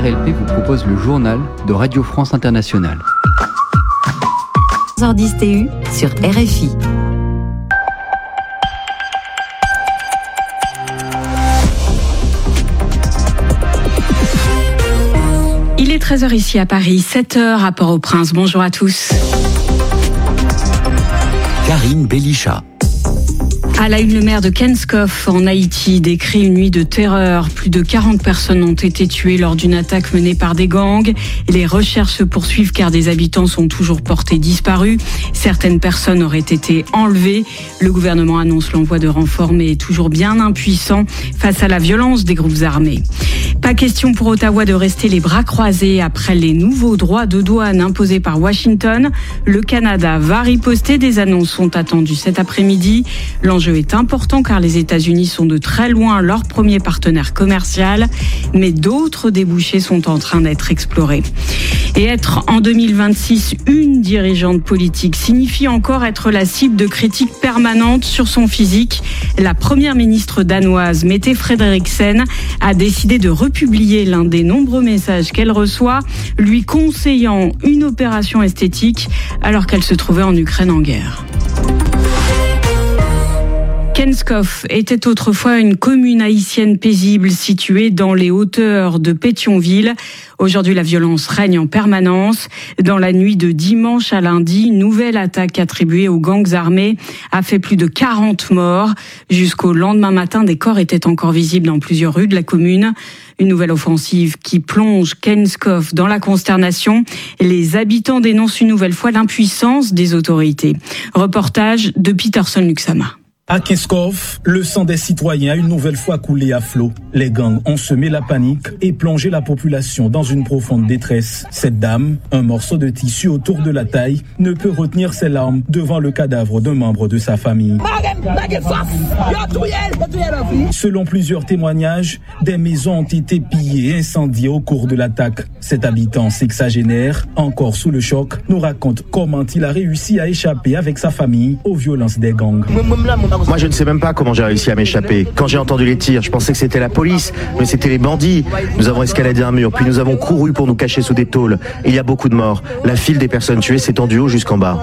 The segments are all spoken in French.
RLP vous propose le journal de Radio France Internationale. 11h10 TU sur RFI. Il est 13h ici à Paris, 7h à Port-au-Prince. Bonjour à tous. Karine Belichat. À la une, le maire de Kenskoff en Haïti décrit une nuit de terreur. Plus de 40 personnes ont été tuées lors d'une attaque menée par des gangs. Les recherches se poursuivent car des habitants sont toujours portés disparus. Certaines personnes auraient été enlevées. Le gouvernement annonce l'envoi de renforts mais est toujours bien impuissant face à la violence des groupes armés. Pas question pour Ottawa de rester les bras croisés après les nouveaux droits de douane imposés par Washington. Le Canada va riposter. Des annonces sont attendues cet après-midi. L'enjeu est important car les États-Unis sont de très loin leur premier partenaire commercial, mais d'autres débouchés sont en train d'être explorés. Et être en 2026 une dirigeante politique signifie encore être la cible de critiques permanentes sur son physique. La première ministre danoise, Mette Frederiksen, a décidé de republier l'un des nombreux messages qu'elle reçoit, lui conseillant une opération esthétique alors qu'elle se trouvait en Ukraine en guerre. Kenskoff était autrefois une commune haïtienne paisible située dans les hauteurs de Pétionville. Aujourd'hui, la violence règne en permanence. Dans la nuit de dimanche à lundi, une nouvelle attaque attribuée aux gangs armés a fait plus de 40 morts. Jusqu'au lendemain matin, des corps étaient encore visibles dans plusieurs rues de la commune. Une nouvelle offensive qui plonge Kenskoff dans la consternation. Les habitants dénoncent une nouvelle fois l'impuissance des autorités. Reportage de Peterson Luxama. À Kenskoff, le sang des citoyens a une nouvelle fois coulé à flot. Les gangs ont semé la panique et plongé la population dans une profonde détresse. Cette dame, un morceau de tissu autour de la taille, ne peut retenir ses larmes devant le cadavre d'un membre de sa famille. Selon plusieurs témoignages, des maisons ont été pillées et incendiées au cours de l'attaque. Cet habitant sexagénaire, encore sous le choc, nous raconte comment il a réussi à échapper avec sa famille aux violences des gangs. Moi, je ne sais même pas comment j'ai réussi à m'échapper. Quand j'ai entendu les tirs, je pensais que c'était la police, mais c'était les bandits. Nous avons escaladé un mur, puis nous avons couru pour nous cacher sous des tôles. Il y a beaucoup de morts. La file des personnes tuées s'étend du haut jusqu'en bas.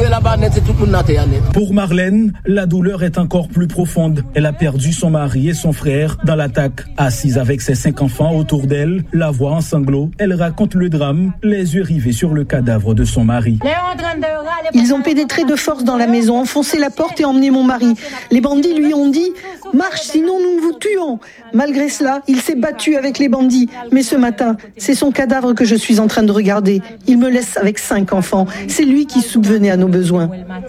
Pour Marlène, la douleur est encore plus profonde. Elle a perdu son mari et son frère dans l'attaque. Assise avec ses 5 enfants autour d'elle, la voix en sanglots, elle raconte le drame, les yeux rivés sur le cadavre de son mari. Ils ont pénétré de force dans la maison, enfoncé la porte et emmené mon mari. Les bandits lui ont dit « Marche, sinon nous vous tuons ». Malgré cela, il s'est battu avec les bandits. Mais ce matin, c'est son cadavre que je suis en train de regarder. Il me laisse avec 5 enfants. C'est lui qui subvenait à nos besoins.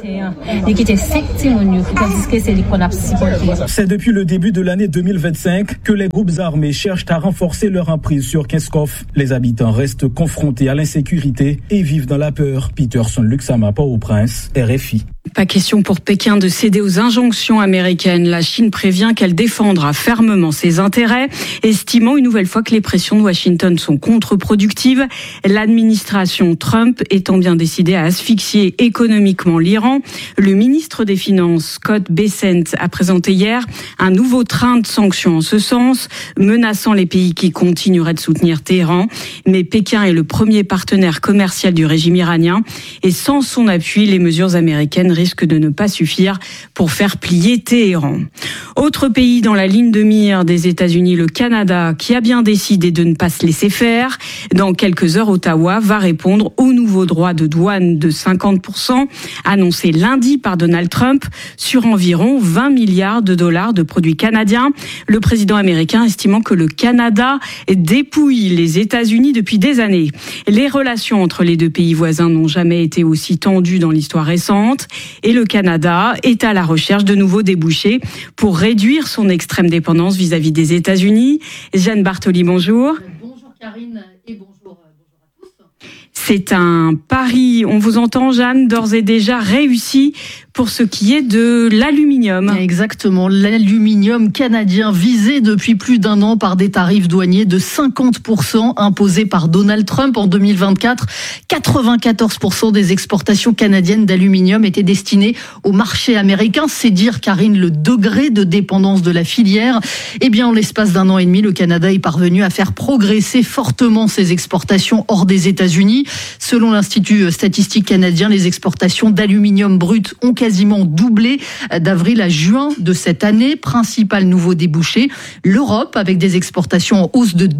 C'est depuis le début de l'année 2025 que les groupes armés cherchent à renforcer leur emprise sur Kenskoff. Les habitants restent confrontés à l'insécurité et vivent dans la peur. Peterson Luxama, Port-au-Prince, RFI. Pas question pour Pékin de céder aux injonctions américaines. La Chine prévient qu'elle défendra fermement ses intérêts, estimant une nouvelle fois que les pressions de Washington sont contre-productives. L'administration Trump étant bien décidée à asphyxier économiquement l'Iran. Le ministre des Finances, Scott Bessent, a présenté hier un nouveau train de sanctions en ce sens, menaçant les pays qui continueraient de soutenir Téhéran. Mais Pékin est le premier partenaire commercial du régime iranien et sans son appui, les mesures américaines risque de ne pas suffire pour faire plier Téhéran. Autre pays dans la ligne de mire des États-Unis, le Canada, qui a bien décidé de ne pas se laisser faire. Dans quelques heures, Ottawa va répondre aux nouveaux droits de douane de 50% annoncés lundi par Donald Trump sur environ 20 milliards de dollars de produits canadiens. Le président américain estimant que le Canada dépouille les États-Unis depuis des années. Les relations entre les deux pays voisins n'ont jamais été aussi tendues dans l'histoire récente. Et le Canada est à la recherche de nouveaux débouchés pour réduire son extrême dépendance vis-à-vis des États-Unis. Jeanne Bartoli, bonjour. Bonjour Karine et bonjour à tous. C'est un pari, on vous entend Jeanne, d'ores et déjà réussi pour ce qui est de l'aluminium. Exactement, l'aluminium canadien visé depuis plus d'un an par des tarifs douaniers de 50% imposés par Donald Trump en 2024. 94% des exportations canadiennes d'aluminium étaient destinées au marché américain. C'est dire, Karine, le degré de dépendance de la filière. Eh bien, en l'espace d'un an et demi, le Canada est parvenu à faire progresser fortement ses exportations hors des États-Unis. Selon l'Institut statistique canadien, les exportations d'aluminium brut ont quasiment doublé d'avril à juin de cette année. Principal nouveau débouché, l'Europe, avec des exportations en hausse de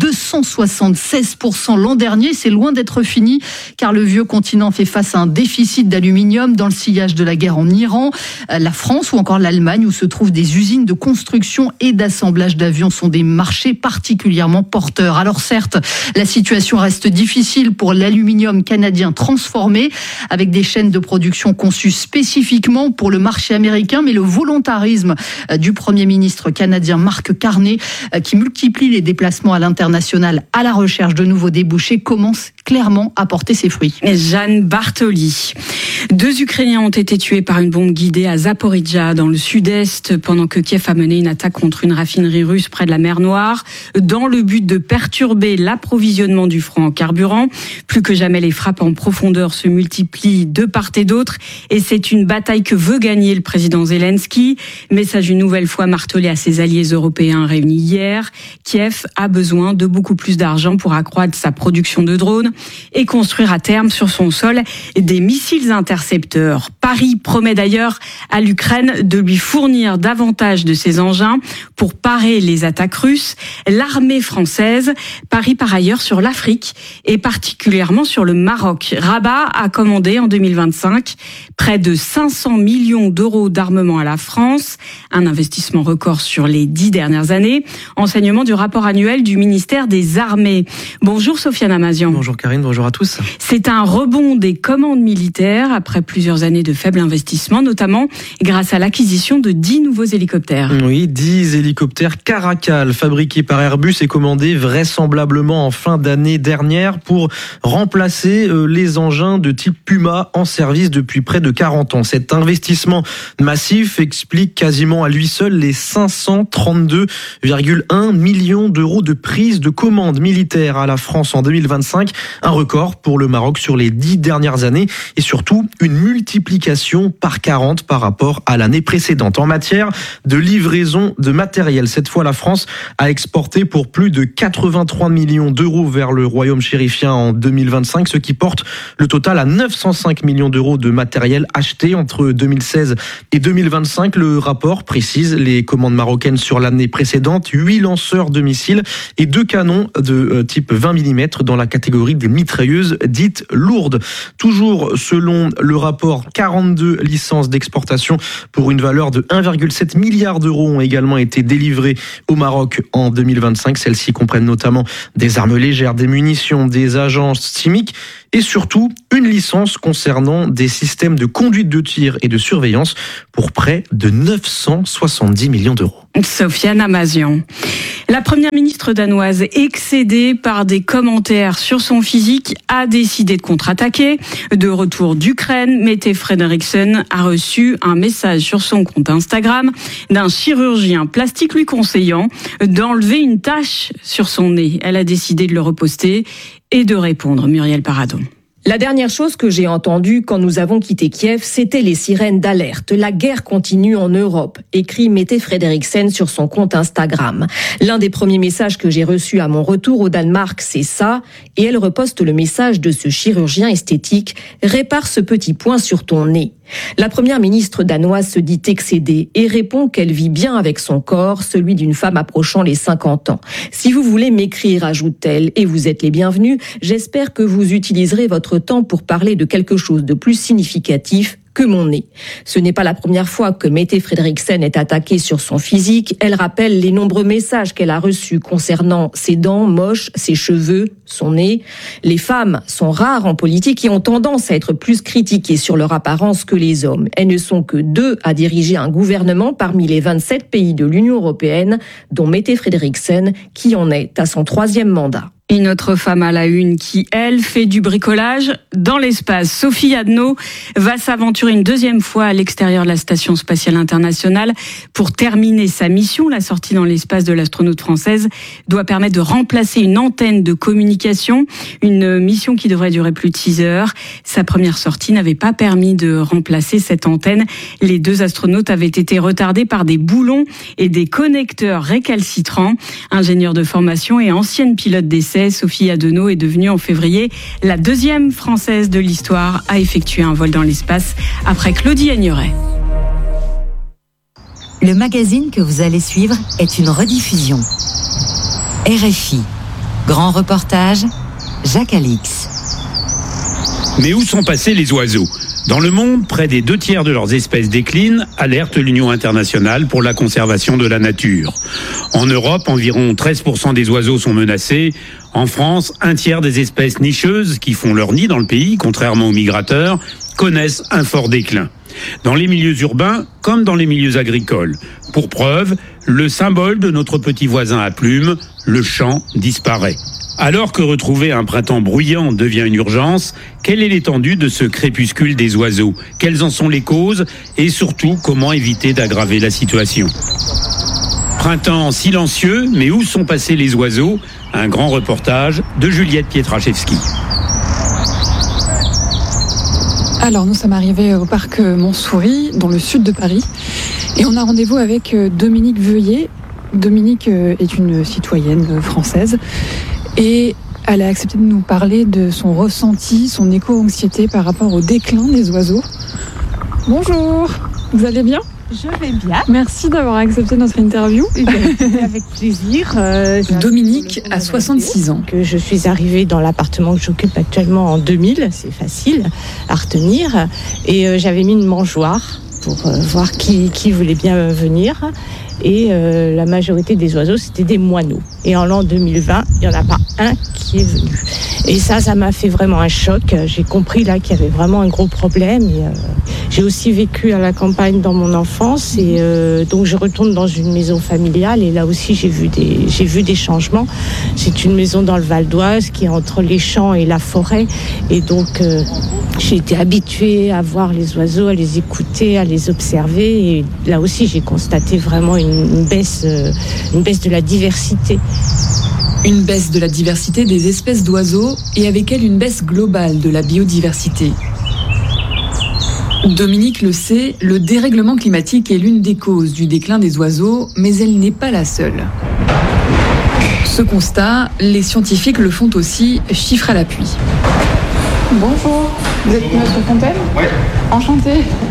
276% l'an dernier. C'est loin d'être fini, car le vieux continent fait face à un déficit d'aluminium dans le sillage de la guerre en Iran. La France ou encore l'Allemagne, où se trouvent des usines de construction et d'assemblage d'avions, sont des marchés particulièrement porteurs. Alors certes, la situation reste difficile pour l'aluminium canadien transformé, avec des chaînes de production conçues spécifiquement pour le marché américain, mais le volontarisme du Premier ministre canadien Mark Carney, qui multiplie les déplacements à l'international à la recherche de nouveaux débouchés, commence clairement à porter ses fruits. Jeanne Bartoli. 2 Ukrainiens ont été tués par une bombe guidée à Zaporijjia, dans le sud-est, pendant que Kiev a mené une attaque contre une raffinerie russe près de la mer Noire, dans le but de perturber l'approvisionnement du front en carburant. Plus que jamais, les frappes en profondeur se multiplient de part et d'autre, et c'est une bataille que veut gagner le président Zelensky. Message une nouvelle fois martelé à ses alliés européens réunis hier. Kiev a besoin de beaucoup plus d'argent pour accroître sa production de drones et construire à terme sur son sol des missiles intercepteurs. Paris promet d'ailleurs à l'Ukraine de lui fournir davantage de ces engins pour parer les attaques russes. L'armée française parie par ailleurs sur l'Afrique et particulièrement sur le Maroc. Rabat a commandé en 2025 près de 500 millions d'euros d'armement à la France, un investissement record sur les 10 dernières années. Enseignement du rapport annuel du ministère des Armées. Bonjour Sofiane Amazian. Bonjour Karine, bonjour à tous. C'est un rebond des commandes militaires après plusieurs années de faible investissement, notamment grâce à l'acquisition de 10 nouveaux hélicoptères. Oui, 10 hélicoptères Caracal fabriqués par Airbus et commandés vraisemblablement en fin d'année dernière pour remplacer les engins de type Puma en service depuis près de 40 ans. Cet investissement massif explique quasiment à lui seul les 532,1 millions d'euros de prise de commande militaire à la France en 2025, un record pour le Maroc sur les 10 dernières années et surtout une multiplication par 40 par rapport à l'année précédente. En matière de livraison de matériel, cette fois la France a exporté pour plus de 83 millions d'euros vers le royaume chérifien en 2025, ce qui porte le total à 905 millions d'euros de matériel acheté entre 2016 et 2025. Le rapport précise les commandes marocaines sur l'année précédente, 8 lanceurs de missiles et 2 canons de type 20 mm dans la catégorie des mitrailleuses dites lourdes. Toujours selon le rapport, 42 licences d'exportation pour une valeur de 1,7 milliard d'euros ont également été délivrées au Maroc en 2025. Celles-ci comprennent notamment des armes légères, des munitions, des agents chimiques et surtout une licence concernant des systèmes de conduite de tir et de surveillance pour près de 970 millions d'euros. Sofiane Amazian. La première ministre danoise, excédée par des commentaires sur son physique, a décidé de contre-attaquer. De retour d'Ukraine, Mette Frederiksen a reçu un message sur son compte Instagram d'un chirurgien plastique lui conseillant d'enlever une tache sur son nez. Elle a décidé de le reposter et de répondre. Muriel Paradon. La dernière chose que j'ai entendue quand nous avons quitté Kiev, c'était les sirènes d'alerte. La guerre continue en Europe, écrit Mette Frederiksen sur son compte Instagram. L'un des premiers messages que j'ai reçus à mon retour au Danemark, c'est ça. Et elle reposte le message de ce chirurgien esthétique. Répare ce petit point sur ton nez. La première ministre danoise se dit excédée et répond qu'elle vit bien avec son corps, celui d'une femme approchant les 50 ans. Si vous voulez m'écrire, ajoute-t-elle, et vous êtes les bienvenus, j'espère que vous utiliserez votre temps pour parler de quelque chose de plus significatif que mon nez. Ce n'est pas la première fois que Mette Frederiksen est attaquée sur son physique. Elle rappelle les nombreux messages qu'elle a reçus concernant ses dents moches, ses cheveux, son nez. Les femmes sont rares en politique et ont tendance à être plus critiquées sur leur apparence que les hommes. Elles ne sont que 2 à diriger un gouvernement parmi les 27 pays de l'Union européenne, dont Mette Frederiksen, qui en est à son 3e mandat. Une autre femme à la une qui, elle, fait du bricolage dans l'espace. Sophie Adno va s'aventurer une deuxième fois à l'extérieur de la Station spatiale internationale pour terminer sa mission. La sortie dans l'espace de l'astronaute française doit permettre de remplacer une antenne de communication. Une mission qui devrait durer plus de 6 heures. Sa première sortie n'avait pas permis de remplacer cette antenne. Les 2 astronautes avaient été retardés par des boulons et des connecteurs récalcitrants. Ingénieure de formation et ancienne pilote d'essai, Sophie Adno est devenue en février la 2e Française de l'histoire à effectuer un vol dans l'espace après Claudie Aigneret. Le magazine que vous allez suivre est une rediffusion. RFI. Grand reportage, Jacques Alix. Mais où sont passés les oiseaux ? Dans le monde, près des 2/3 de leurs espèces déclinent, alerte l'Union internationale pour la conservation de la nature. En Europe, environ 13% des oiseaux sont menacés. En France, 1/3 des espèces nicheuses qui font leur nid dans le pays, contrairement aux migrateurs, connaissent un fort déclin. Dans les milieux urbains comme dans les milieux agricoles. Pour preuve, le symbole de notre petit voisin à plumes, le chant, disparaît. Alors que retrouver un printemps bruyant devient une urgence, quelle est l'étendue de ce crépuscule des oiseaux ? Quelles en sont les causes ? Et surtout, comment éviter d'aggraver la situation ? Printemps silencieux, mais où sont passés les oiseaux ? Un grand reportage de Juliette Pietraszewski. Alors, nous sommes arrivés au parc Montsouris, dans le sud de Paris, et on a rendez-vous avec Dominique Veuillet. Dominique est une citoyenne française, et elle a accepté de nous parler de son ressenti, son éco-anxiété par rapport au déclin des oiseaux. Bonjour, vous allez bien ? Je vais bien. Merci d'avoir accepté notre interview. Avec plaisir. Dominique a 66 ans. Je suis arrivée dans l'appartement que j'occupe actuellement en 2000, c'est facile à retenir. Et j'avais mis une mangeoire pour voir qui voulait bien venir. Et la majorité des oiseaux, c'était des moineaux. Et en l'an 2020, il n'y en a pas un qui est venu. Et ça m'a fait vraiment un choc. J'ai compris là qu'il y avait vraiment un gros problème. Et, j'ai aussi vécu à la campagne dans mon enfance. Et donc je retourne dans une maison familiale. Et là aussi, j'ai vu des changements. C'est une maison dans le Val d'Oise qui est entre les champs et la forêt. Et donc, j'ai été habituée à voir les oiseaux, à les écouter, à les observer. Et là aussi, j'ai constaté vraiment une baisse de la diversité. Une baisse de la diversité des espèces d'oiseaux et avec elle une baisse globale de la biodiversité. Dominique le sait, le dérèglement climatique est l'une des causes du déclin des oiseaux, mais elle n'est pas la seule. Ce constat, les scientifiques le font aussi, chiffres à l'appui. Bonjour, vous êtes Maître Fontaine ? Oui. Enchanté.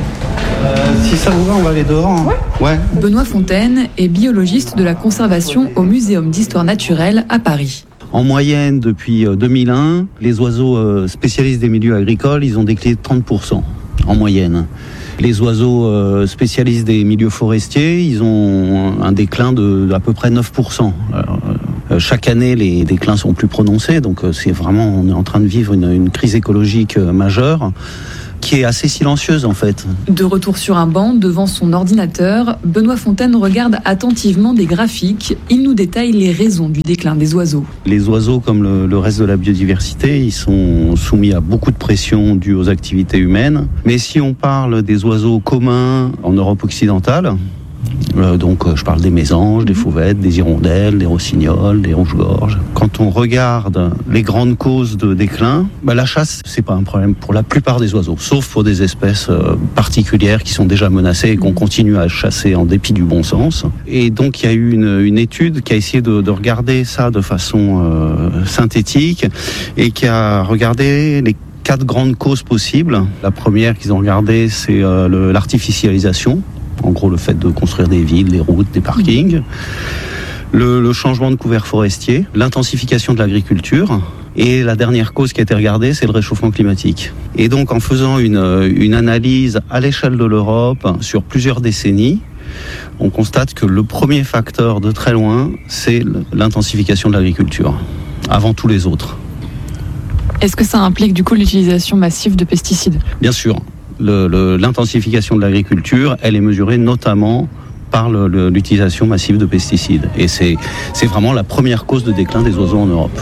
Si ça vous va, on va aller dehors. Hein. Ouais. Benoît Fontaine est biologiste de la conservation au Muséum d'histoire naturelle à Paris. En moyenne, depuis 2001, les oiseaux spécialistes des milieux agricoles, ils ont décliné de 30% en moyenne. Les oiseaux spécialistes des milieux forestiers, ils ont un déclin d'à peu près 9%. Chaque année, les déclins sont plus prononcés, donc c'est vraiment, on est en train de vivre une crise écologique majeure, qui est assez silencieuse en fait. De retour sur un banc devant son ordinateur, Benoît Fontaine regarde attentivement des graphiques. Il nous détaille les raisons du déclin des oiseaux. Les oiseaux, comme le reste de la biodiversité, ils sont soumis à beaucoup de pression due aux activités humaines. Mais si on parle des oiseaux communs en Europe occidentale, donc je parle des mésanges, des fauvettes, des hirondelles, des rossignols, des rouges-gorges. Quand on regarde les grandes causes de déclin, la chasse, c'est pas un problème pour la plupart des oiseaux, sauf pour des espèces particulières qui sont déjà menacées et qu'on continue à chasser en dépit du bon sens. Et donc il y a eu une étude qui a essayé de regarder ça de façon synthétique et qui a regardé les 4 grandes causes possibles. La première qu'ils ont regardée, c'est l'artificialisation. En gros, le fait de construire des villes, des routes, des parkings. Le changement de couvert forestier, l'intensification de l'agriculture. Et la dernière cause qui a été regardée, c'est le réchauffement climatique. Et donc, en faisant une analyse à l'échelle de l'Europe sur plusieurs décennies, on constate que le premier facteur de très loin, c'est l'intensification de l'agriculture, avant tous les autres. Est-ce que ça implique du coup l'utilisation massive de pesticides ? Bien sûr. L'intensification de l'agriculture, elle est mesurée notamment par l'utilisation massive de pesticides. Et c'est vraiment la première cause de déclin des oiseaux en Europe.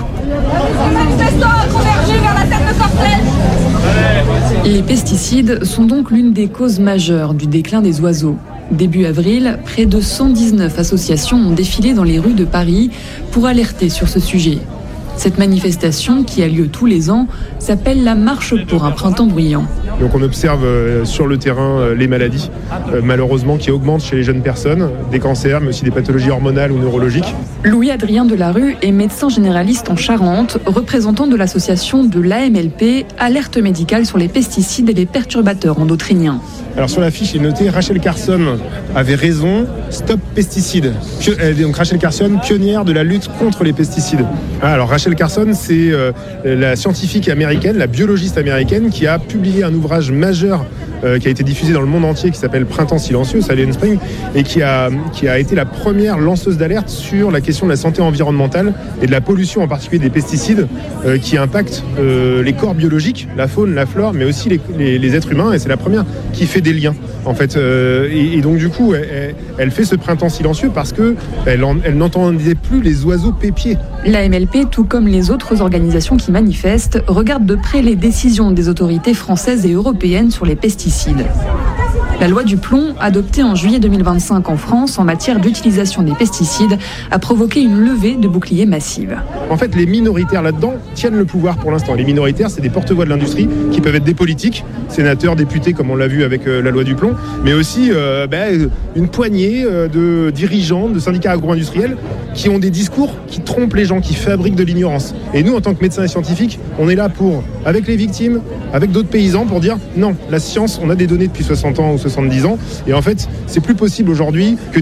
Les pesticides sont donc l'une des causes majeures du déclin des oiseaux. Début avril, près de 119 associations ont défilé dans les rues de Paris pour alerter sur ce sujet. Cette manifestation, qui a lieu tous les ans, s'appelle la Marche pour un printemps bruyant. Donc on observe sur le terrain les maladies, malheureusement, qui augmentent chez les jeunes personnes, des cancers, mais aussi des pathologies hormonales ou neurologiques. Louis-Adrien Delarue est médecin généraliste en Charente, représentant de l'association de l'AMLP, Alerte médicale sur les pesticides et les perturbateurs endocriniens. Alors sur l'affiche, il est noté Rachel Carson avait raison, stop pesticides. Donc Rachel Carson, pionnière de la lutte contre les pesticides. Alors Rachel Carson, c'est la scientifique américaine, la biologiste américaine qui a publié un ouvrage majeur qui a été diffusé dans le monde entier qui s'appelle Printemps silencieux, Silent Spring, et qui a été la première lanceuse d'alerte sur la question de la santé environnementale et de la pollution, en particulier des pesticides qui impactent les corps biologiques, la faune, la flore, mais aussi les êtres humains, et c'est la première qui fait des liens en fait. Et donc du coup, elle fait ce printemps silencieux parce que elle n'entendait plus les oiseaux pépier. La MLP, tout comme les autres organisations qui manifestent, regarde de près les décisions des autorités françaises et européennes sur les pesticides. La loi du plomb, adoptée en juillet 2025 en France en matière d'utilisation des pesticides, a provoqué une levée de boucliers massive. En fait, les minoritaires là-dedans tiennent le pouvoir pour l'instant. Les minoritaires, c'est des porte-voix de l'industrie qui peuvent être des politiques, sénateurs, députés, comme on l'a vu avec la loi du plomb, mais aussi une poignée de dirigeants, de syndicats agro-industriels qui ont des discours qui trompent les gens, qui fabriquent de l'ignorance. Et nous, en tant que médecins et scientifiques, on est là pour, avec les victimes, avec d'autres paysans, pour dire non, la science, on a des données depuis 60 ans ou 70 ans, et en fait, c'est plus possible aujourd'hui que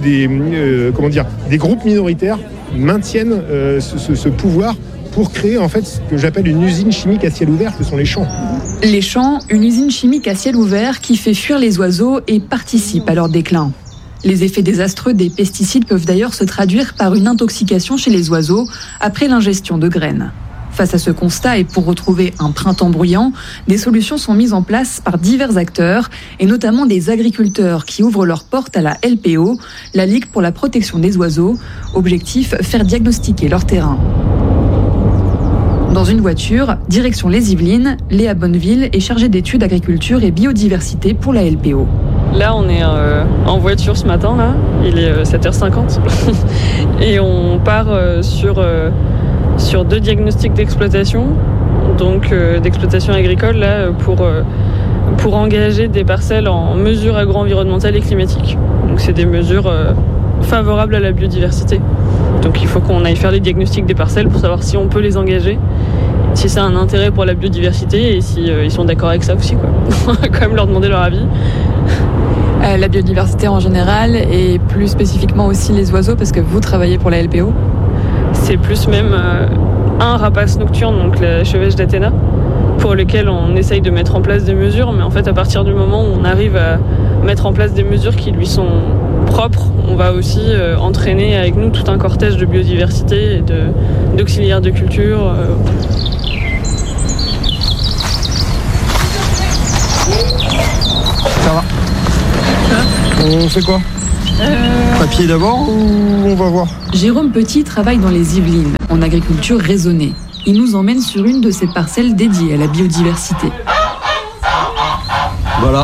des groupes minoritaires maintiennent ce pouvoir pour créer en fait ce que j'appelle une usine chimique à ciel ouvert, que sont les champs. Les champs, une usine chimique à ciel ouvert qui fait fuir les oiseaux et participe à leur déclin. Les effets désastreux des pesticides peuvent d'ailleurs se traduire par une intoxication chez les oiseaux après l'ingestion de graines. Face à ce constat et pour retrouver un printemps bruyant, des solutions sont mises en place par divers acteurs et notamment des agriculteurs qui ouvrent leurs portes à la LPO, la Ligue pour la protection des oiseaux. Objectif, faire diagnostiquer leur terrain. Dans une voiture, direction les Yvelines, Léa Bonneville est chargée d'études agriculture et biodiversité pour la LPO. Là, on est en voiture ce matin, là. Il est 7h50 et on part sur 2 diagnostics d'exploitation, donc d'exploitation agricole, là, pour engager des parcelles en mesures agro-environnementales et climatiques. Donc c'est des mesures favorables à la biodiversité. Donc il faut qu'on aille faire les diagnostics des parcelles pour savoir si on peut les engager, si ça a un intérêt pour la biodiversité et si ils sont d'accord avec ça aussi, quoi. On va quand même leur demander leur avis. La biodiversité en général et plus spécifiquement aussi les oiseaux, parce que vous travaillez pour la LPO. C'est plus même un rapace nocturne, donc la chevêche d'Athéna, pour lequel on essaye de mettre en place des mesures, mais en fait à partir du moment où on arrive à mettre en place des mesures qui lui sont propres, on va aussi entraîner avec nous tout un cortège de biodiversité et d'auxiliaires de culture. Ça va. On fait quoi Papier d'abord ou on va voir? Jérôme Petit travaille dans les Yvelines, en agriculture raisonnée. Il nous emmène sur une de ces parcelles dédiées à la biodiversité. Voilà.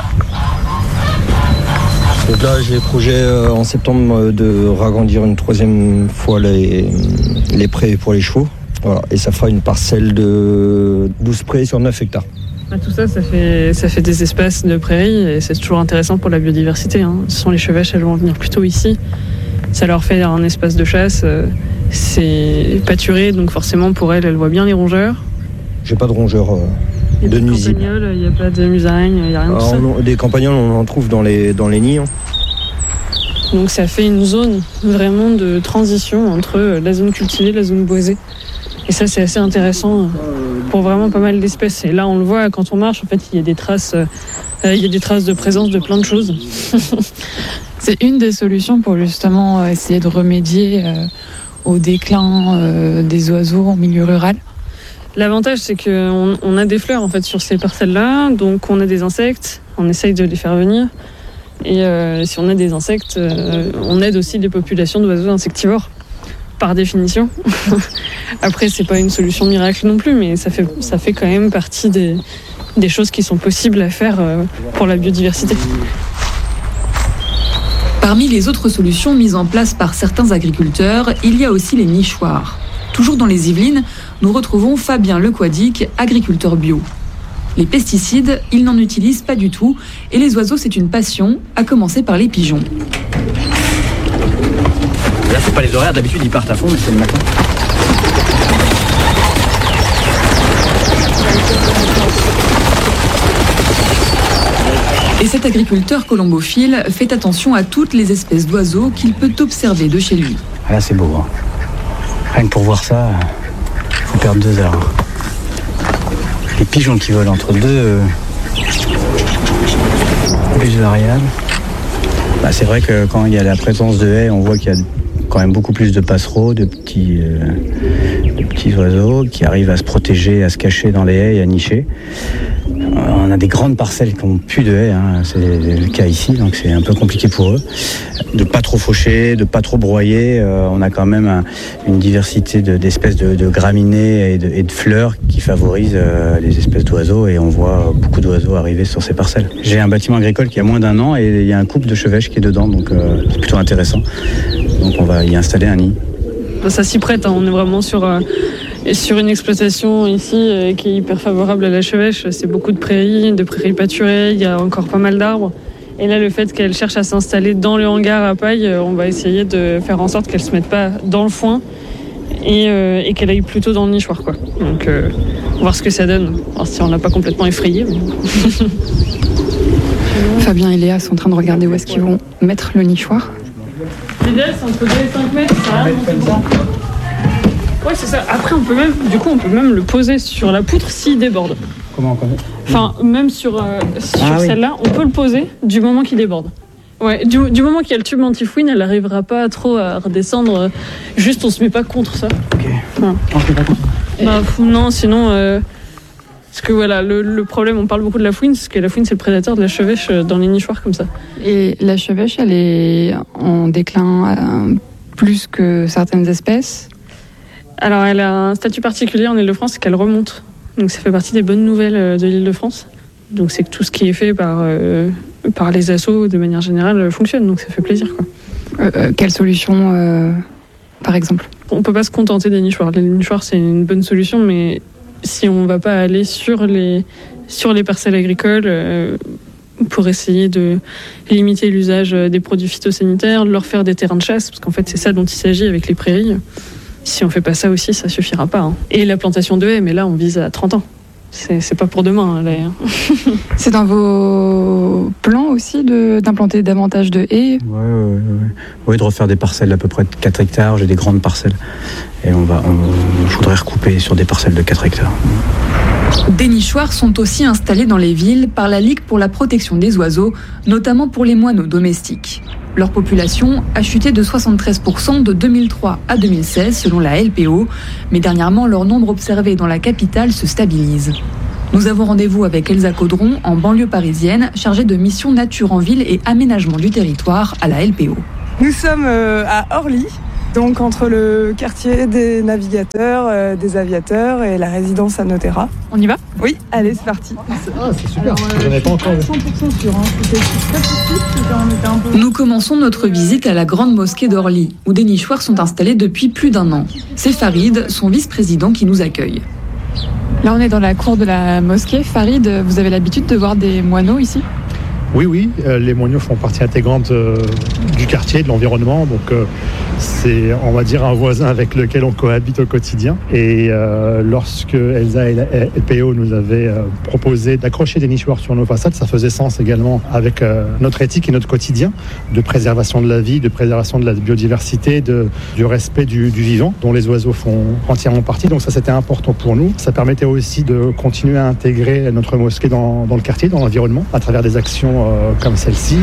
Donc là, j'ai projet en septembre de ragrandir une 3e fois les prés pour les chevaux. Voilà. Et ça fera une parcelle de 12 prés sur 9 hectares. Tout ça, ça fait des espaces de prairies et c'est toujours intéressant pour la biodiversité, hein. Ce sont les chevêches, elles vont venir plutôt ici. Ça leur fait un espace de chasse. C'est pâturé, donc forcément pour elles voient bien les rongeurs. J'ai pas de rongeurs de nuisibles. Il n'y a pas de musaraignes, il n'y a rien de ça. Des campagnols, on en trouve dans les nids. Hein. Donc ça fait une zone vraiment de transition entre la zone cultivée et la zone boisée. Et ça, c'est assez intéressant pour vraiment pas mal d'espèces. Et là, on le voit quand on marche, en fait, il y a des traces de présence de plein de choses. C'est une des solutions pour justement essayer de remédier au déclin des oiseaux en milieu rural. L'avantage, c'est qu'on a des fleurs en fait sur ces parcelles-là, donc on a des insectes, on essaye de les faire venir. Et si on a des insectes, on aide aussi les populations d'oiseaux insectivores, par définition. Après, c'est pas une solution miracle non plus, mais ça fait quand même partie des choses qui sont possibles à faire pour la biodiversité. Parmi les autres solutions mises en place par certains agriculteurs, il y a aussi les nichoirs. Toujours dans les Yvelines, nous retrouvons Fabien Lequadic, agriculteur bio. Les pesticides, il n'en utilise pas du tout, et les oiseaux, c'est une passion, à commencer par les pigeons. Là, c'est pas les horaires, d'habitude ils partent à fond, mais c'est le matin. Et cet agriculteur colombophile fait attention à toutes les espèces d'oiseaux qu'il peut observer de chez lui. Là, c'est beau. Hein. Rien que pour voir ça, il faut perdre 2 heures. Les pigeons qui volent entre deux plus variables. C'est vrai que quand il y a la présence de haies, on voit qu'il y a quand même beaucoup plus de passereaux, de petits oiseaux qui arrivent à se protéger, à se cacher dans les haies et à nicher. On a des grandes parcelles qui n'ont plus de haies, hein. C'est le cas ici, donc c'est un peu compliqué pour eux. De pas trop faucher, de pas trop broyer. On a quand même une diversité d'espèces de graminées et de fleurs qui favorisent les espèces d'oiseaux, et on voit beaucoup d'oiseaux arriver sur ces parcelles. J'ai un bâtiment agricole qui a moins d'1 an et il y a un couple de chevêches qui est dedans, donc c'est plutôt intéressant. Donc on va y installer un nid. Ça s'y prête, hein. On est vraiment sur une exploitation ici qui est hyper favorable à la chevêche. C'est beaucoup de prairies pâturées, il y a encore pas mal d'arbres. Et là, le fait qu'elle cherche à s'installer dans le hangar à paille, on va essayer de faire en sorte qu'elle ne se mette pas dans le foin et qu'elle aille plutôt dans le nichoir, quoi. Donc, on va voir ce que ça donne. Alors, si on l'a pas complètement effrayé. Mais... Fabien et Léa sont en train de regarder où est-ce qu'ils vont mettre le nichoir. L'idéal, c'est entre 2 et 5 mètres, ça arrive. Ouais, c'est ça. Après, on peut même le poser sur la poutre s'il déborde. Comment on connaît ? Enfin, même sur celle-là, on peut le poser du moment qu'il déborde. Ouais, du moment qu'il y a le tube anti-fouine, elle n'arrivera pas trop à redescendre. Juste, on se met pas contre ça. Ok. Enfin. On se met pas contre ça. Non, sinon... Parce que voilà, le problème, on parle beaucoup de la fouine, parce que la fouine, c'est le prédateur de la chevêche dans les nichoirs comme ça. Et la chevêche, elle est en déclin plus que certaines espèces ? Alors, elle a un statut particulier en Île-de-France, c'est qu'elle remonte. Donc, ça fait partie des bonnes nouvelles de l'Île-de-France. Donc, c'est que tout ce qui est fait par les assos, de manière générale, fonctionne. Donc, ça fait plaisir, quoi. Quelle solution, par exemple ? On peut pas se contenter des nichoirs. Les nichoirs, c'est une bonne solution, mais si on va pas aller sur les parcelles agricoles pour essayer de limiter l'usage des produits phytosanitaires, de leur faire des terrains de chasse, parce qu'en fait, c'est ça dont il s'agit avec les prairies. Si on fait pas ça aussi, ça suffira pas. Hein. Et la plantation de haies, mais là, on vise à 30 ans. C'est pas pour demain, là. C'est dans vos plans aussi d'implanter davantage de haies ? Oui, de refaire des parcelles d'à peu près de 4 hectares. J'ai des grandes parcelles. Et je voudrais recouper sur des parcelles de 4 hectares. Des nichoirs sont aussi installés dans les villes par la Ligue pour la protection des oiseaux, notamment pour les moineaux domestiques. Leur population a chuté de 73% de 2003 à 2016 selon la LPO, mais dernièrement leur nombre observé dans la capitale se stabilise. Nous avons rendez-vous avec Elsa Caudron en banlieue parisienne, chargée de mission nature en ville et aménagement du territoire à la LPO. Nous sommes à Orly, donc entre le quartier des navigateurs, des aviateurs et la résidence à Notera. On y va ? Oui, allez, c'est parti. Ah, c'est super. J'en ai pas encore. 100% sûr, hein. C'était très petit, on était un peu... Nous commençons notre visite à la grande mosquée d'Orly, où des nichoirs sont installés depuis plus d'1 an. C'est Farid, son vice-président, qui nous accueille. Là, on est dans la cour de la mosquée. Farid, vous avez l'habitude de voir des moineaux ici ? Oui, les moineaux font partie intégrante du quartier, de l'environnement, donc c'est, on va dire, un voisin avec lequel on cohabite au quotidien. Et lorsque Elsa et la LPO nous avaient proposé d'accrocher des nichoirs sur nos façades, ça faisait sens également avec notre éthique et notre quotidien de préservation de la vie, de préservation de la biodiversité, du respect du vivant, dont les oiseaux font entièrement partie. Donc ça, c'était important pour nous. Ça permettait aussi de continuer à intégrer notre mosquée dans le quartier, dans l'environnement, à travers des actions comme celle-ci.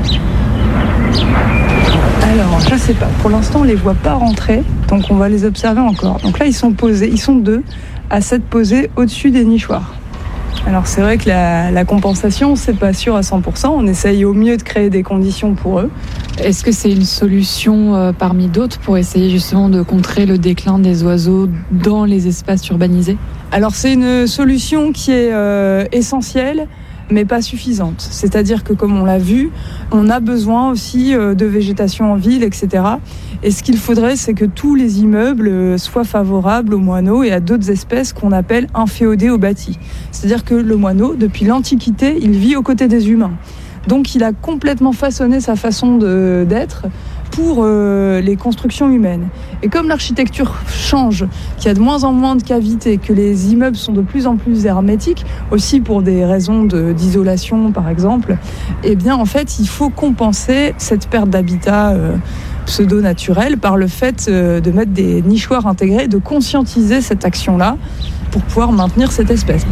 Alors, je sais pas. Pour l'instant, on les voit pas rentrer, donc on va les observer encore. Donc là, ils sont posés, ils sont 2 à s'être posés au-dessus des nichoirs. Alors c'est vrai que la compensation, c'est pas sûr à 100%. On essaye au mieux de créer des conditions pour eux. Est-ce que c'est une solution parmi d'autres pour essayer justement de contrer le déclin des oiseaux dans les espaces urbanisés ? Alors c'est une solution qui est essentielle, mais pas suffisante. C'est-à-dire que, comme on l'a vu, on a besoin aussi de végétation en ville, etc. Et ce qu'il faudrait, c'est que tous les immeubles soient favorables aux moineaux et à d'autres espèces qu'on appelle inféodées au bâti. C'est-à-dire que le moineau, depuis l'Antiquité, il vit aux côtés des humains. Donc il a complètement façonné sa façon d'être pour les constructions humaines. Et comme l'architecture change, qu'il y a de moins en moins de cavités, que les immeubles sont de plus en plus hermétiques, aussi pour des raisons d'isolation par exemple, eh bien en fait il faut compenser cette perte d'habitat pseudo-naturel par le fait de mettre des nichoirs intégrés, de conscientiser cette action-là pour pouvoir maintenir cette espèce.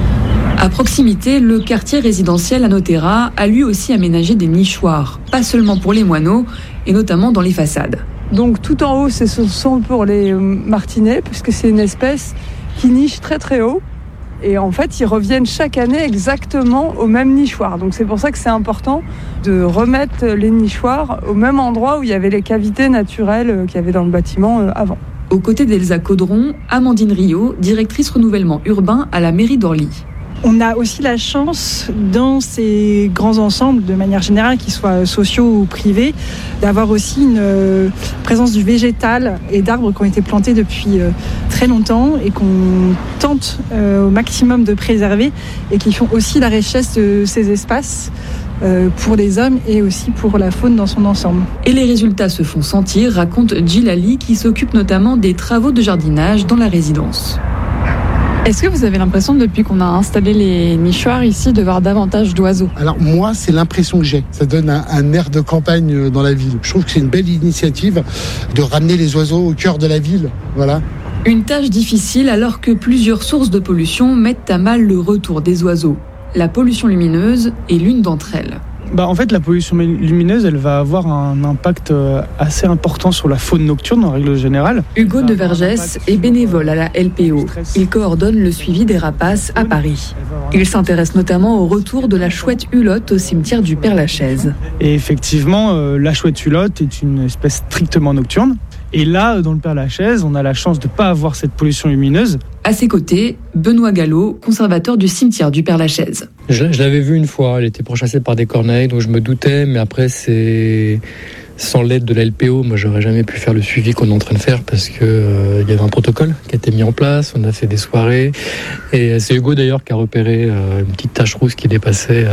À proximité, le quartier résidentiel Anotera a lui aussi aménagé des nichoirs, pas seulement pour les moineaux, et notamment dans les façades. Donc tout en haut, ce sont pour les martinets, puisque c'est une espèce qui niche très très haut. Et en fait, ils reviennent chaque année exactement au même nichoir. Donc c'est pour ça que c'est important de remettre les nichoirs au même endroit où il y avait les cavités naturelles qu'il y avait dans le bâtiment avant. Aux côtés d'Elsa Caudron, Amandine Rio, directrice renouvellement urbain à la mairie d'Orly. On a aussi la chance, dans ces grands ensembles, de manière générale, qu'ils soient sociaux ou privés, d'avoir aussi une présence du végétal et d'arbres qui ont été plantés depuis très longtemps et qu'on tente au maximum de préserver et qui font aussi la richesse de ces espaces pour les hommes et aussi pour la faune dans son ensemble. Et les résultats se font sentir, raconte Djilali, qui s'occupe notamment des travaux de jardinage dans la résidence. Est-ce que vous avez l'impression, depuis qu'on a installé les nichoirs ici, de voir davantage d'oiseaux ? Alors moi, c'est l'impression que j'ai. Ça donne un air de campagne dans la ville. Je trouve que c'est une belle initiative de ramener les oiseaux au cœur de la ville. Voilà. Une tâche difficile alors que plusieurs sources de pollution mettent à mal le retour des oiseaux. La pollution lumineuse est l'une d'entre elles. En fait, la pollution lumineuse, elle va avoir un impact assez important sur la faune nocturne en règle générale. Hugo de Vergès est bénévole à la LPO. Il coordonne le suivi des rapaces à Paris. Il s'intéresse notamment au retour de la chouette hulotte au cimetière du Père-Lachaise. Et effectivement, la chouette hulotte est une espèce strictement nocturne. Et là, dans le Père-Lachaise, on a la chance de ne pas avoir cette pollution lumineuse. À ses côtés, Benoît Gallo, conservateur du cimetière du Père-Lachaise. Je l'avais vue une fois, elle était pourchassée par des corneilles, donc je me doutais, mais après c'est... Sans l'aide de la LPO, moi j'aurais jamais pu faire le suivi qu'on est en train de faire parce que il y avait un protocole qui a été mis en place, on a fait des soirées et c'est Hugo d'ailleurs qui a repéré une petite tache rousse qui dépassait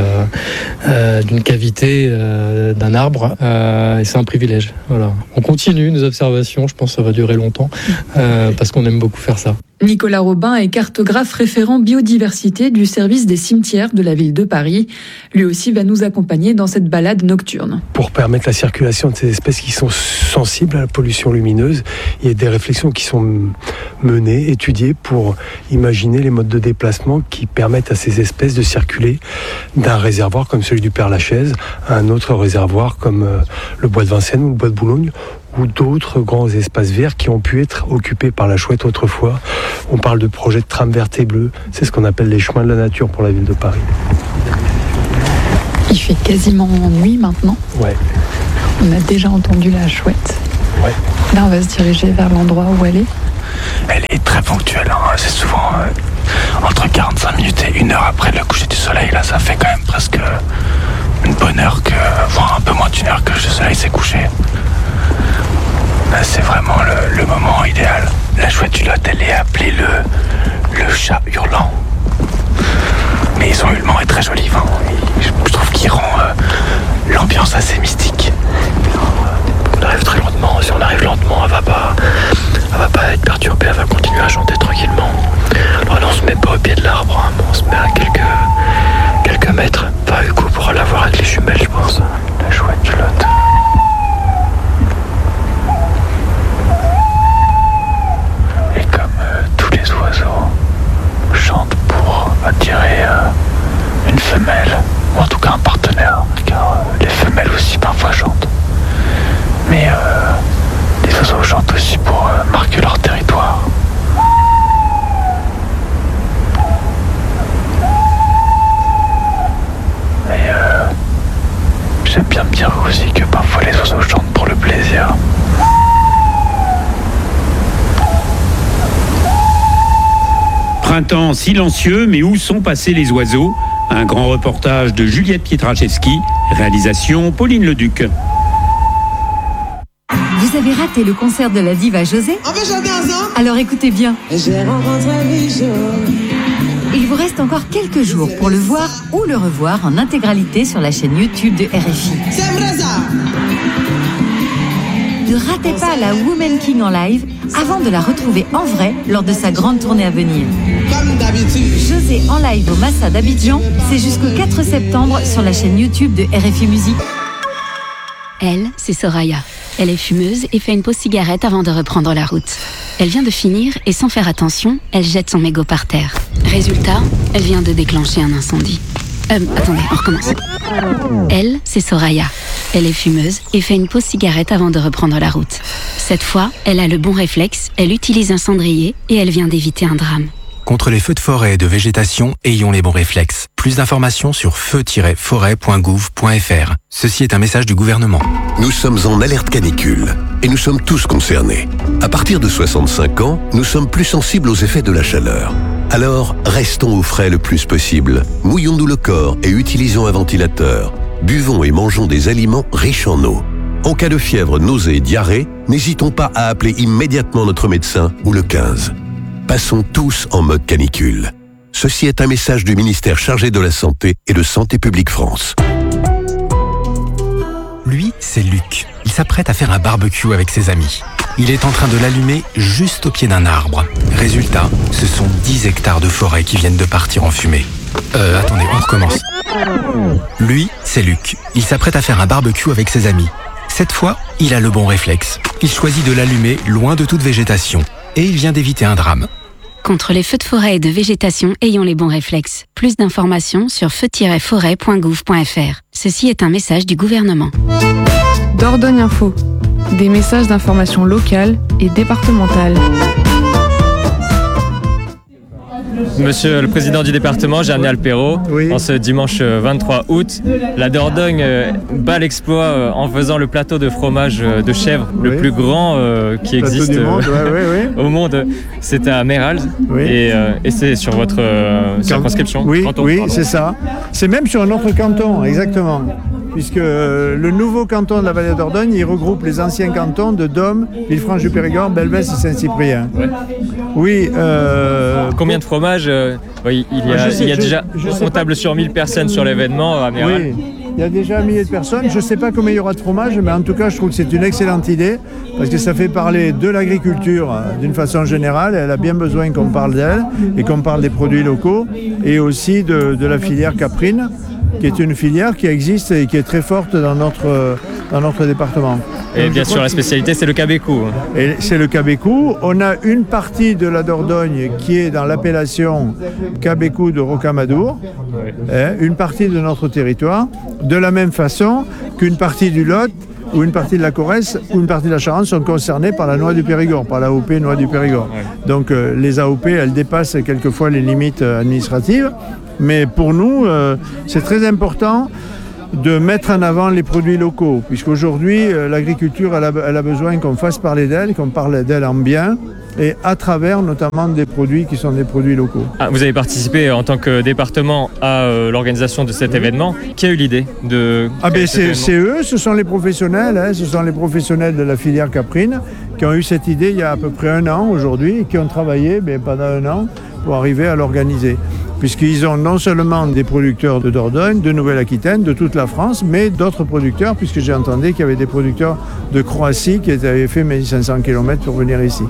d'une cavité d'un arbre et c'est un privilège. Voilà. On continue nos observations, je pense que ça va durer longtemps parce qu'on aime beaucoup faire ça. Nicolas Robin est cartographe référent biodiversité du service des cimetières de la ville de Paris. Lui aussi va nous accompagner dans cette balade nocturne. Pour permettre la circulation de ces espèces qui sont sensibles à la pollution lumineuse, il y a des réflexions qui sont menées, étudiées pour imaginer les modes de déplacement qui permettent à ces espèces de circuler d'un réservoir comme celui du Père-Lachaise à un autre réservoir comme le bois de Vincennes ou le bois de Boulogne, ou d'autres grands espaces verts qui ont pu être occupés par la chouette autrefois. On parle de projets de tram verte et bleue, c'est ce qu'on appelle les chemins de la nature pour la ville de Paris. Il fait quasiment nuit maintenant. Ouais. On a déjà entendu la chouette. Ouais. Là, on va se diriger vers l'endroit où elle est. Elle est très ponctuelle, hein. C'est souvent entre 45 minutes et 1 heure après le coucher du soleil. Là, ça fait quand même presque une bonne heure, voire un peu moins d'1 heure que le soleil s'est couché. Là, c'est vraiment le moment idéal. La chouette hulotte, elle est appelée le chat hurlant. Mais son hurlement est très joli. Hein. Je trouve qu'il rend l'ambiance assez mystique. On arrive très lentement. Si on arrive lentement, elle va pas être perturbée. Elle va continuer à chanter tranquillement. Alors là, on se met pas au pied de l'arbre. Hein, on se met à quelques mètres. Enfin, Hugo pourra la voir avec les jumelles, je pense. La chouette hulotte. Les oiseaux chantent pour attirer une femelle, ou en tout cas un partenaire, car les femelles aussi parfois chantent. Mais les oiseaux chantent aussi pour marquer leur territoire. Printemps silencieux, mais où sont passés les oiseaux? Un grand reportage de Juliette Pietraszewski, réalisation Pauline Leduc. Vous avez raté le concert de la diva José? Alors écoutez bien. Il vous reste encore quelques jours pour le voir ou le revoir en intégralité sur la chaîne YouTube de RFI. Ne ratez pas la Woman King en live avant de la retrouver en vrai lors de sa grande tournée à venir. José en live au Massa d'Abidjan, c'est jusqu'au 4 septembre sur la chaîne YouTube de RFI Musique. Elle, c'est Soraya. Elle est fumeuse et fait une pause cigarette avant de reprendre la route. Elle vient de finir et sans faire attention, elle jette son mégot par terre. Résultat, elle vient de déclencher un incendie. Attendez, on recommence. Elle, c'est Soraya. Elle est fumeuse et fait une pause cigarette avant de reprendre la route. Cette fois, elle a le bon réflexe, elle utilise un cendrier et elle vient d'éviter un drame. Contre les feux de forêt et de végétation, ayons les bons réflexes. Plus d'informations sur feu-forêt.gouv.fr. Ceci est un message du gouvernement. Nous sommes en alerte canicule et nous sommes tous concernés. À partir de 65 ans, nous sommes plus sensibles aux effets de la chaleur. Alors, restons au frais le plus possible. Mouillons-nous le corps et utilisons un ventilateur. Buvons et mangeons des aliments riches en eau. En cas de fièvre, nausées et diarrhée, n'hésitons pas à appeler immédiatement notre médecin ou le 15. Passons tous en mode canicule. Ceci est un message du ministère chargé de la Santé et de Santé publique France. Lui, c'est Luc. Il s'apprête à faire un barbecue avec ses amis. Il est en train de l'allumer juste au pied d'un arbre. Résultat, ce sont 10 hectares de forêt qui viennent de partir en fumée. Attendez, on recommence. Lui, c'est Luc. Il s'apprête à faire un barbecue avec ses amis. Cette fois, il a le bon réflexe. Il choisit de l'allumer loin de toute végétation. Et il vient d'éviter un drame. Contre les feux de forêt et de végétation, ayons les bons réflexes. Plus d'informations sur feu-forêt.gouv.fr. Ceci est un message du gouvernement. Dordogne Info. Des messages d'information locale et départementale. Monsieur le président du département, Gerny Alpero, en ce dimanche 23 août, la Dordogne bat l'exploit en faisant le plateau de fromage de chèvre, le plus grand qui existe au monde. C'est à Mérals et c'est sur votre circonscription. Canton, c'est ça. C'est même sur un autre canton, exactement. Puisque le nouveau canton de la vallée de Dordogne, il regroupe les anciens cantons de Dôme, Villefranche-du-Périgord, Belbès et Saint-Cyprien. Oui. Combien de fromages il y a déjà, on table sur 1000 personnes sur l'événement à Mérals. Oui, il y a déjà 1 millier de personnes. Je ne sais pas combien il y aura de fromage, mais en tout cas, je trouve que c'est une excellente idée parce que ça fait parler de l'agriculture d'une façon générale. Elle a bien besoin qu'on parle d'elle et qu'on parle des produits locaux et aussi de la filière caprine, qui est une filière qui existe et qui est très forte dans notre département. Et bien sûr, la spécialité, c'est le cabécou. Et c'est le cabécou. On a une partie de la Dordogne qui est dans l'appellation cabécou de Rocamadour, une partie de notre territoire, de la même façon qu'une partie du Lot ou une partie de la Corrèze ou une partie de la Charente sont concernés par la noix du Périgord, par l'AOP noix du Périgord. Donc les AOP, elles dépassent quelquefois les limites administratives. Mais pour nous, c'est très important de mettre en avant les produits locaux, puisqu'aujourd'hui, l'agriculture, elle a besoin qu'on fasse parler d'elle, qu'on parle d'elle en bien, et à travers notamment des produits qui sont des produits locaux. Vous avez participé en tant que département à l'organisation de cet événement. Qui a eu l'idée de... c'est eux, ce sont les professionnels, ce sont les professionnels de la filière caprine qui ont eu cette idée il y a à peu près 1 an aujourd'hui, et qui ont travaillé pendant 1 an pour arriver à l'organiser. Puisqu'ils ont non seulement des producteurs de Dordogne, de Nouvelle-Aquitaine, de toute la France, mais d'autres producteurs, puisque j'ai entendu qu'il y avait des producteurs de Croatie qui avaient fait 1500 km pour venir ici.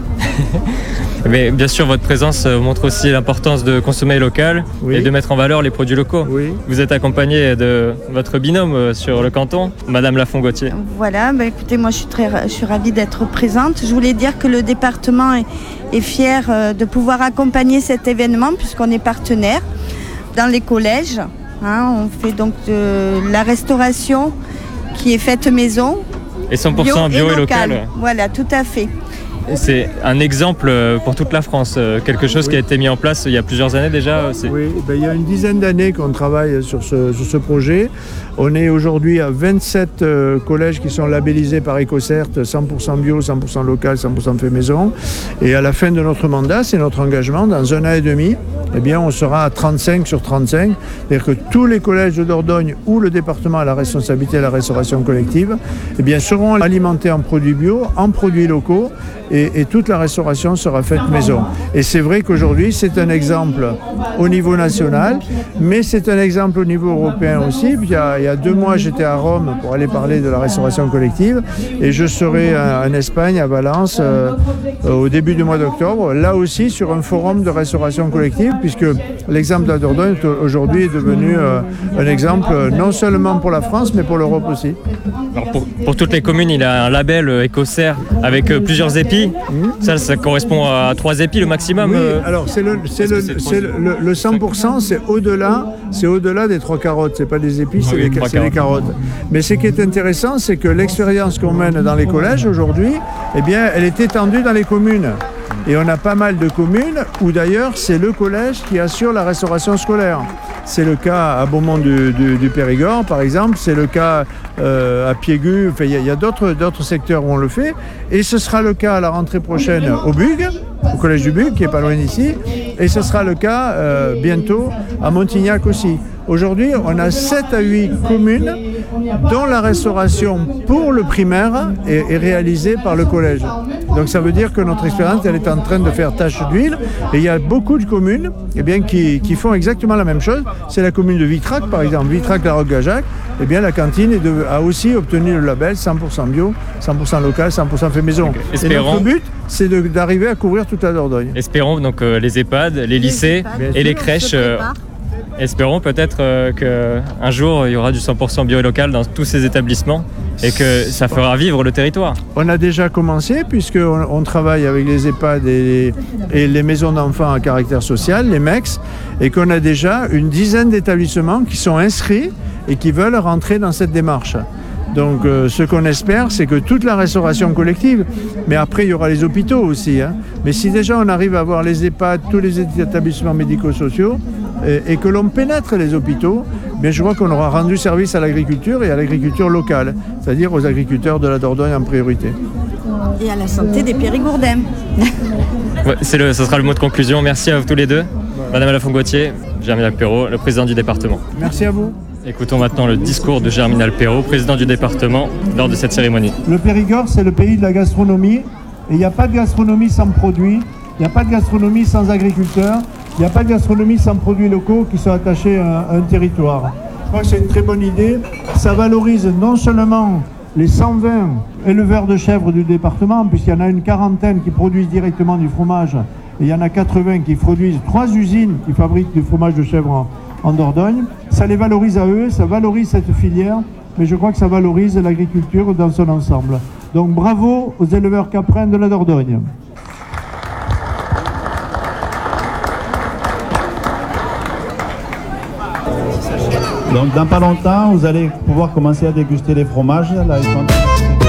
Mais bien sûr, votre présence montre aussi l'importance de consommer local et de mettre en valeur les produits locaux. Vous êtes accompagné de votre binôme sur le canton, Madame Lafont-Gauthier. Voilà, écoutez, moi je suis ravie d'être présente. Je voulais dire que le département est fier de pouvoir accompagner cet événement puisqu'on est partenaire dans les collèges. On fait donc de la restauration qui est faite maison. Et 100% bio et local. Voilà, tout à fait. c'est un exemple pour toute la France, quelque chose qui a été mis en place il y a plusieurs années déjà. Oui, il y a une dizaine d'années qu'on travaille sur ce projet. On est aujourd'hui à 27 collèges qui sont labellisés par EcoCert, 100% bio, 100% local, 100% fait maison. Et à la fin de notre mandat, c'est notre engagement, dans 1 an et demi, on sera à 35 sur 35. C'est-à-dire que tous les collèges de Dordogne où le département a la responsabilité de la restauration collective seront alimentés en produits bio, en produits locaux, et toute la restauration sera faite maison. Et c'est vrai qu'aujourd'hui, c'est un exemple au niveau national, mais c'est un exemple au niveau européen aussi. Il y a 2 mois, j'étais à Rome pour aller parler de la restauration collective, et je serai en Espagne, à Valence, au début du mois d'octobre, là aussi sur un forum de restauration collective, puisque l'exemple de la Dordogne aujourd'hui est devenu un exemple non seulement pour la France, mais pour l'Europe aussi. Alors pour toutes les communes, il y a un label EcoCert avec plusieurs épis. Ça correspond à 3 épis le maximum. Oui, alors le 100%, c'est au-delà des 3 carottes. C'est pas des épis, c'est les carottes. Mais ce qui est intéressant, c'est que l'expérience qu'on mène dans les collèges aujourd'hui, elle est étendue dans les communes. Et on a pas mal de communes où d'ailleurs c'est le collège qui assure la restauration scolaire. C'est le cas à Beaumont du Périgord par exemple, c'est le cas à Piégu, il y a d'autres secteurs où on le fait. Et ce sera le cas à la rentrée prochaine au Bug, au collège du Bug qui est pas loin d'ici. Et ce sera le cas bientôt à Montignac aussi. Aujourd'hui, on a 7 à 8 communes dont la restauration pour le primaire est réalisée par le collège. Donc ça veut dire que notre expérience, elle est en train de faire tache d'huile. Et il y a beaucoup de communes qui font exactement la même chose. C'est la commune de Vitrac, par exemple. Vitrac-la-Roque-Gajac, la cantine a aussi obtenu le label 100% bio, 100% local, 100% fait maison. Okay. Et notre but, c'est d'arriver à couvrir toute la Dordogne. Espérons donc les EHPAD, les lycées et les crèches. Espérons peut-être qu'un jour, il y aura du 100% bio et local dans tous ces établissements et que ça fera vivre le territoire. On a déjà commencé puisqu'on travaille avec les EHPAD et les maisons d'enfants à caractère social, les MEX, et qu'on a déjà une dizaine d'établissements qui sont inscrits et qui veulent rentrer dans cette démarche. Donc ce qu'on espère, c'est que toute la restauration collective, mais après il y aura les hôpitaux aussi, mais si déjà on arrive à avoir les EHPAD, tous les établissements médico-sociaux, et que l'on pénètre les hôpitaux, je crois qu'on aura rendu service à l'agriculture et à l'agriculture locale, c'est-à-dire aux agriculteurs de la Dordogne en priorité. Et à la santé des Périgourdins. Ce sera le mot de conclusion. Merci à vous tous les deux. Madame Lafont-Gauthier, Germinal Perrault, le président du département. Merci à vous. Écoutons maintenant le discours de Germinal Perrault, président du département, lors de cette cérémonie. Le Périgord, c'est le pays de la gastronomie, et il n'y a pas de gastronomie sans produits, il n'y a pas de gastronomie sans agriculteurs, il n'y a pas de gastronomie sans produits locaux qui sont attachés à un territoire. Je crois que c'est une très bonne idée. Ça valorise non seulement les 120 éleveurs de chèvres du département, puisqu'il y en a une quarantaine qui produisent directement du fromage, et il y en a 80 qui produisent 3 usines qui fabriquent du fromage de chèvre en Dordogne. Ça les valorise à eux, ça valorise cette filière, mais je crois que ça valorise l'agriculture dans son ensemble. Donc bravo aux éleveurs caprins de la Dordogne. Donc dans pas longtemps, vous allez pouvoir commencer à déguster les fromages. Là,